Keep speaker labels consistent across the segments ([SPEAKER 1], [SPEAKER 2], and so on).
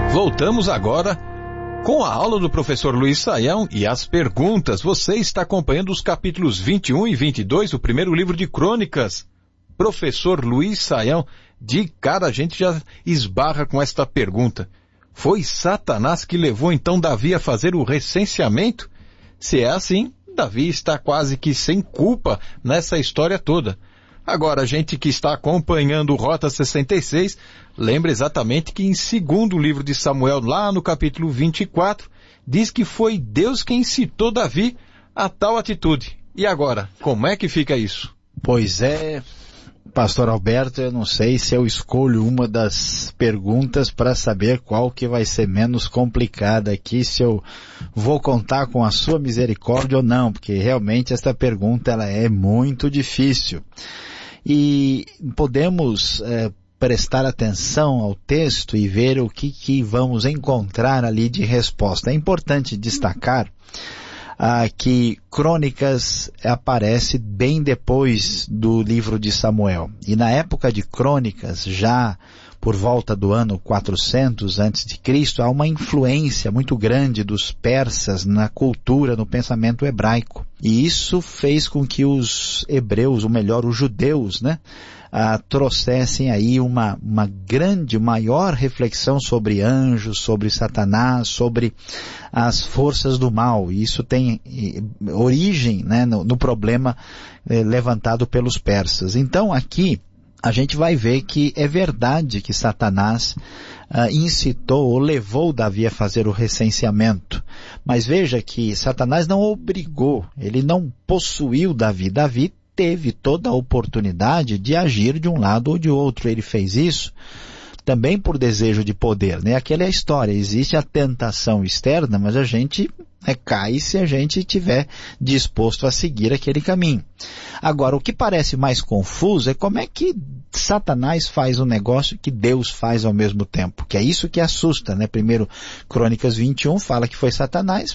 [SPEAKER 1] Voltamos agora com a aula do professor Luiz Saião e as perguntas. Você está acompanhando os capítulos 21 e 22 do primeiro livro de Crônicas. Professor Luiz Saião, de cara a gente já esbarra com esta pergunta. Foi Satanás que levou então Davi a fazer o recenseamento? Se é assim, Davi está quase que sem culpa nessa história toda. Agora, a gente que está acompanhando o Rota 66, lembra exatamente que em 2º livro de Samuel, lá no capítulo 24, diz que foi Deus quem incitou Davi a tal atitude. E agora, como é que fica isso?
[SPEAKER 2] Pois é, Pastor Alberto, eu não sei se eu escolho uma das perguntas para saber qual que vai ser menos complicada aqui, se eu vou contar com a sua misericórdia ou não, porque realmente esta pergunta ela é muito difícil. E podemos prestar atenção ao texto e ver o que vamos encontrar ali de resposta. É importante destacar que Crônicas aparece bem depois do livro de Samuel. E na época de Crônicas, já por volta do ano 400 a.C., há uma influência muito grande dos persas na cultura, no pensamento hebraico. E isso fez com que os hebreus, ou melhor, os judeus, trouxessem aí uma maior reflexão sobre anjos, sobre Satanás, sobre as forças do mal. E isso tem origem no problema levantado pelos persas. Então aqui a gente vai ver que é verdade que Satanás incitou ou levou Davi a fazer o recenseamento. Mas veja que Satanás não obrigou, ele não possuiu Davi. Davi teve toda a oportunidade de agir de um lado ou de outro. Ele fez isso também por desejo de poder, Aquela é a história, existe a tentação externa, mas a gente cai se a gente estiver disposto a seguir aquele caminho. Agora, o que parece mais confuso é como é que Satanás faz um negócio que Deus faz ao mesmo tempo, que é isso que assusta, Primeiro Crônicas 21 fala que foi Satanás,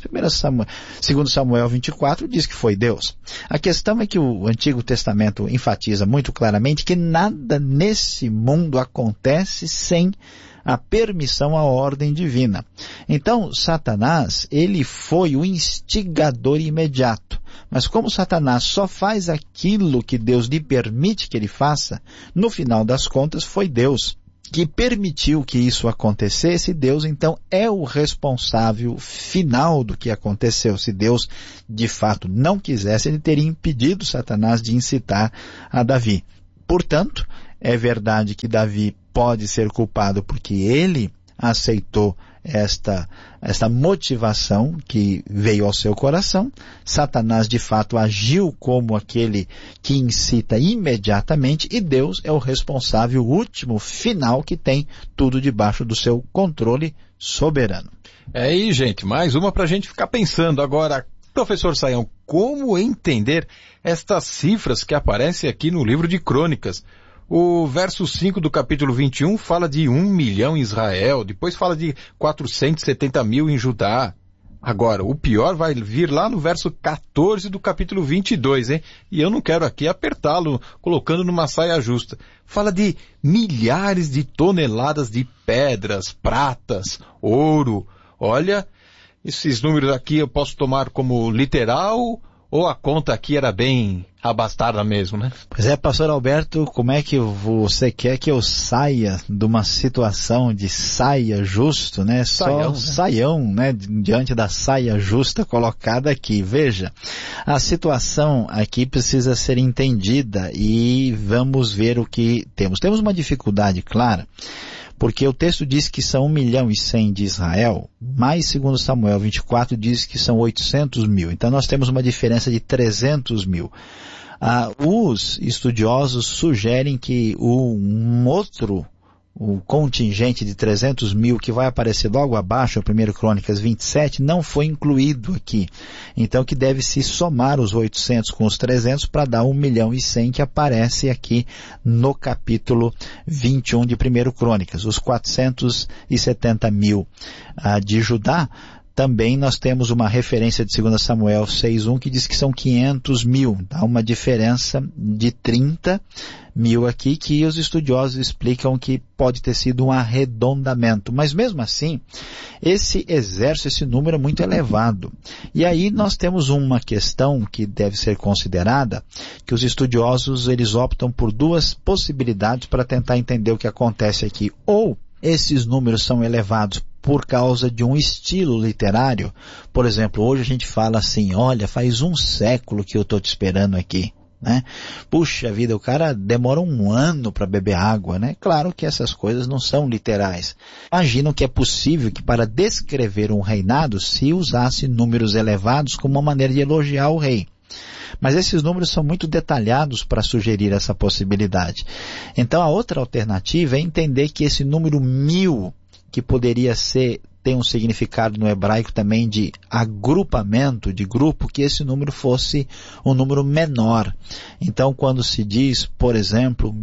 [SPEAKER 2] 2 Samuel 24 diz que foi Deus. A questão é que o Antigo Testamento enfatiza muito claramente que nada nesse mundo acontece sem a permissão, a ordem divina. Então, Satanás, ele foi o instigador imediato. Mas como Satanás só faz aquilo que Deus lhe permite que ele faça, no final das contas foi Deus que permitiu que isso acontecesse. Deus, então, é o responsável final do que aconteceu. Se Deus, de fato, não quisesse, ele teria impedido Satanás de incitar a Davi. Portanto, é verdade que Davi pode ser culpado porque ele aceitou esta motivação que veio ao seu coração. Satanás de fato agiu como aquele que incita imediatamente e Deus é o responsável último, final, que tem tudo debaixo do seu controle soberano.
[SPEAKER 1] É aí, gente, mais uma para a gente ficar pensando. Agora, professor Saião, como entender estas cifras que aparecem aqui no livro de Crônicas? O verso 5 do capítulo 21 fala de 1 milhão em Israel, depois fala de 470 mil em Judá. Agora, o pior vai vir lá no verso 14 do capítulo 22, hein? E eu não quero aqui apertá-lo, colocando numa saia justa. Fala de milhares de toneladas de pedras, pratas, ouro. Olha, esses números aqui eu posso tomar como literal ou a conta aqui era bem abastada mesmo,
[SPEAKER 2] Pois é, pastor Alberto, como é que você quer que eu saia de uma situação de saia justo,
[SPEAKER 1] Saião,
[SPEAKER 2] saião, diante da saia justa colocada aqui. Veja, a situação aqui precisa ser entendida e vamos ver o que temos. Temos uma dificuldade clara, porque o texto diz que são 1.100.000 de Israel, mais 2 Samuel 24 diz que são 800 mil. Então nós temos uma diferença de 300 mil. Os estudiosos sugerem que o contingente de 300 mil que vai aparecer logo abaixo, o 1 Crônicas 27, não foi incluído aqui. Então que deve se somar os 800 com os 300 para dar 1.100.000 que aparece aqui no capítulo 21 de 1 Crônicas. Os 470 mil de Judá Também nós temos uma referência de 2 Samuel 6:1 que diz que são 500 mil. Dá uma diferença de 30 mil aqui, que os estudiosos explicam que pode ter sido um arredondamento. Mas mesmo assim, esse exército, esse número é muito elevado. E aí nós temos uma questão que deve ser considerada, que os estudiosos eles optam por duas possibilidades para tentar entender o que acontece aqui. Ou esses números são elevados por causa de um estilo literário. Por exemplo, hoje a gente fala assim, olha, faz 1 século que eu estou te esperando aqui. Né? Puxa vida, o cara demora 1 ano para beber água, né? Claro que essas coisas não são literais. Imaginam que é possível que para descrever um reinado se usasse números elevados como uma maneira de elogiar o rei. Mas esses números são muito detalhados para sugerir essa possibilidade. Então a outra alternativa é entender que esse número 1000, que poderia ter um significado no hebraico também de agrupamento, de grupo, que esse número fosse um número menor. Então, quando se diz, por exemplo,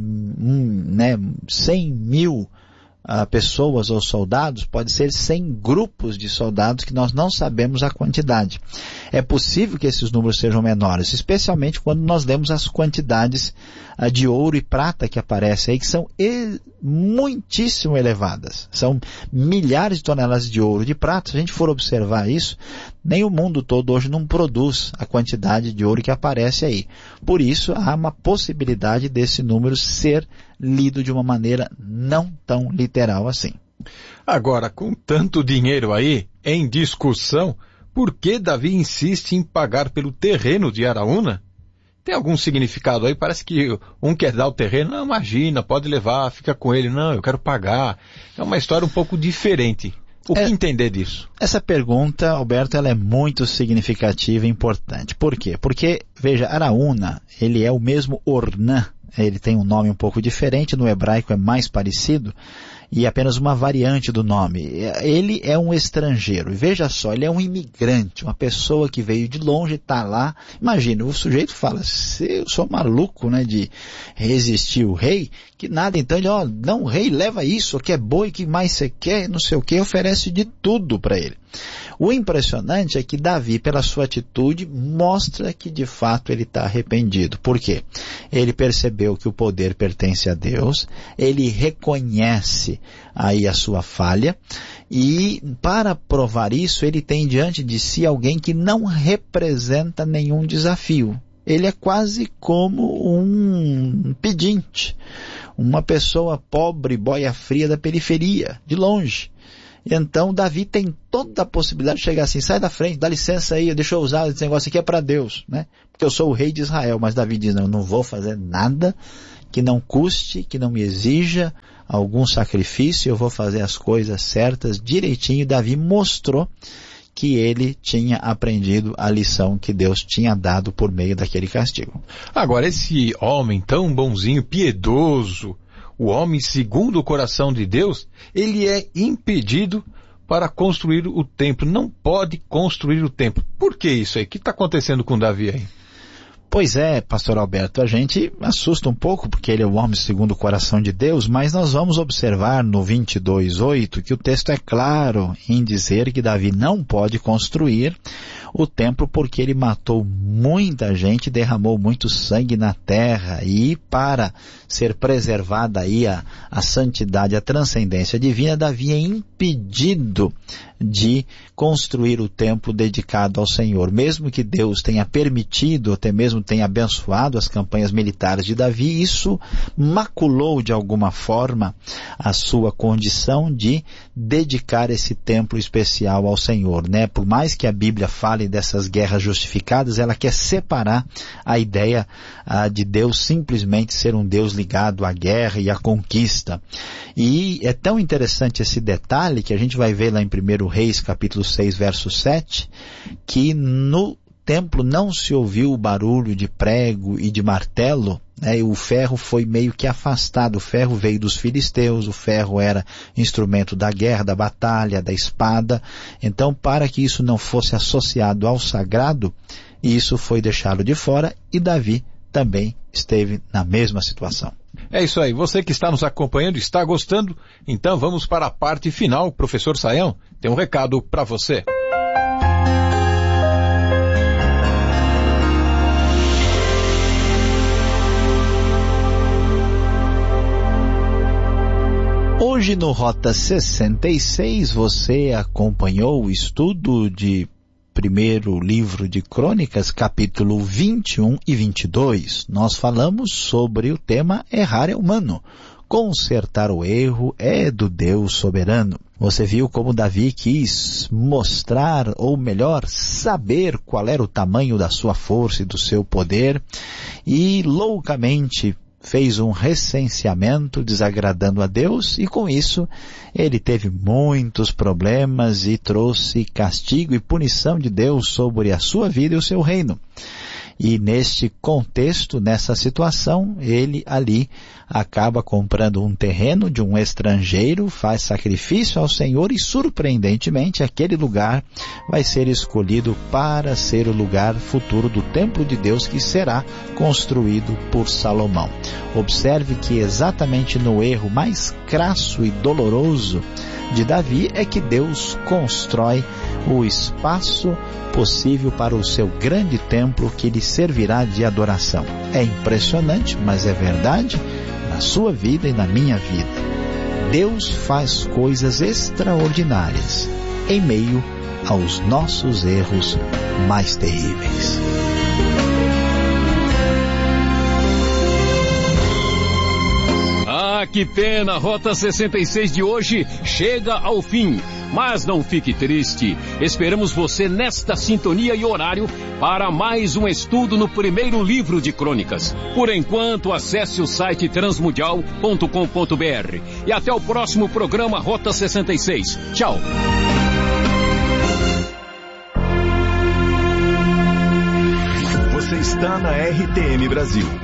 [SPEAKER 2] 100 mil pessoas ou soldados, pode ser 100 grupos de soldados que nós não sabemos a quantidade. É possível que esses números sejam menores, especialmente quando nós lemos as quantidades de ouro e prata que aparecem aí, que são muitíssimo elevadas. São milhares de toneladas de ouro e de prata. Se a gente for observar isso, nem o mundo todo hoje não produz a quantidade de ouro que aparece aí. Por isso, há uma possibilidade desse número ser lido de uma maneira não tão literal assim.
[SPEAKER 1] Agora, com tanto dinheiro aí em discussão, por que Davi insiste em pagar pelo terreno de Araúna? Tem algum significado aí? Parece que um quer dar o terreno, não, imagina, pode levar, fica com ele. Não, eu quero pagar. É uma história um pouco diferente. O que entender disso?
[SPEAKER 2] Essa pergunta, Alberto, ela é muito significativa e importante. Por quê? Porque, veja, Araúna, ele é o mesmo Ornã. Ele tem um nome um pouco diferente, no hebraico é mais parecido, e apenas uma variante do nome. Ele é um estrangeiro, e veja só, ele é um imigrante, uma pessoa que veio de longe e está lá. Imagina, o sujeito fala, eu sou maluco, né, de resistir o rei, que nada, então ele, não, rei, leva isso, que é boi, que mais você quer, não sei o que, oferece de tudo para ele. O impressionante é que Davi, pela sua atitude, mostra que de fato ele está arrependido. Por quê? Ele percebeu que o poder pertence a Deus, ele reconhece aí a sua falha, e para provar isso, ele tem diante de si alguém que não representa nenhum desafio. Ele é quase como um pedinte, uma pessoa pobre, boia fria da periferia, de longe. Então Davi tem toda a possibilidade de chegar assim, sai da frente, dá licença aí, deixa eu usar esse negócio aqui, é para Deus, né? Porque eu sou o rei de Israel. Mas Davi diz, não, eu não vou fazer nada que não custe, que não me exija algum sacrifício, eu vou fazer as coisas certas, direitinho. Davi mostrou que ele tinha aprendido a lição que Deus tinha dado por meio daquele castigo.
[SPEAKER 1] Agora, esse homem tão bonzinho, piedoso, o homem segundo o coração de Deus, ele é impedido para construir o templo. Não pode construir o templo. Por que isso aí? O que está acontecendo com Davi aí?
[SPEAKER 2] Pois é, pastor Alberto, a gente assusta um pouco porque ele é o homem segundo o coração de Deus, mas nós vamos observar no 22:8 que o texto é claro em dizer que Davi não pode construir o templo porque ele matou muita gente, derramou muito sangue na terra, e para ser preservada aí a santidade, a transcendência divina, Davi é impedido de construir o templo dedicado ao Senhor. Mesmo que Deus tenha permitido, até mesmo tenha abençoado as campanhas militares de Davi, isso maculou de alguma forma a sua condição de dedicar esse templo especial ao Senhor, né? Por mais que a Bíblia fale dessas guerras justificadas, ela quer separar a ideia de Deus simplesmente ser um Deus ligado à guerra e à conquista. E é tão interessante esse detalhe que a gente vai ver lá em 1 Reis, capítulo 6, verso 7, que no templo não se ouviu o barulho de prego e de martelo, né? E o ferro foi meio que afastado. O ferro veio dos filisteus, o ferro era instrumento da guerra, da batalha, da espada. Então, para que isso não fosse associado ao sagrado, isso foi deixado de fora, e Davi também esteve na mesma situação.
[SPEAKER 1] É isso aí. Você que está nos acompanhando, está gostando? Então vamos para a parte final. Professor Saião tem um recado para você.
[SPEAKER 2] Hoje no Rota 66 você acompanhou o estudo de primeiro livro de Crônicas, capítulo 21 e 22. Nós falamos sobre o tema errar é humano. Consertar o erro é do Deus soberano. Você viu como Davi quis mostrar, ou melhor, saber qual era o tamanho da sua força e do seu poder, e loucamente fez um recenseamento desagradando a Deus, e com isso ele teve muitos problemas e trouxe castigo e punição de Deus sobre a sua vida e o seu reino. E neste contexto, nessa situação, ele ali acaba comprando um terreno de um estrangeiro, faz sacrifício ao Senhor e, surpreendentemente, aquele lugar vai ser escolhido para ser o lugar futuro do templo de Deus que será construído por Salomão. Observe que exatamente no erro mais crasso e doloroso de Davi é que Deus constrói o espaço possível para o seu grande templo que lhe servirá de adoração. É impressionante, mas é verdade na sua vida e na minha vida. Deus faz coisas extraordinárias em meio aos nossos erros mais terríveis.
[SPEAKER 3] Ah, que pena! A Rota 66 de hoje chega ao fim. Mas não fique triste. Esperamos você nesta sintonia e horário para mais um estudo no primeiro livro de Crônicas. Por enquanto, acesse o site transmundial.com.br. E até o próximo programa Rota 66. Tchau!
[SPEAKER 4] Você está na RTM Brasil.